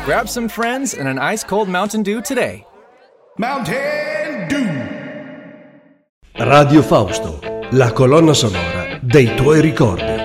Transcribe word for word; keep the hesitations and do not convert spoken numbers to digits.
Grab some friends and an ice-cold Mountain Dew today. Mountain Dew. Radio Fausto, la colonna sonora dei tuoi ricordi.